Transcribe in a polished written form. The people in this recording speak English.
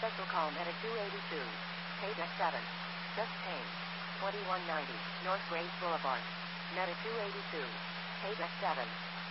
Special call Meta 282. Page X7. Just Payne. 2190 North Graves Boulevard. Meta 282. Page X7.